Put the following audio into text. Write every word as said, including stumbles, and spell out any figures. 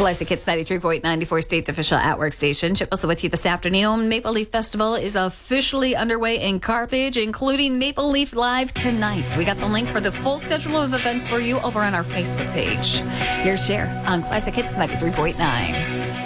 Classic Hits ninety-three point nine, ninety-four State's official at-work station. Chip also with you this afternoon. Maple Leaf Festival is officially underway in Carthage, including Maple Leaf Live tonight. We got the link for the full schedule of events for you over on our Facebook page. Here's Cher on Classic Hits ninety-three point nine.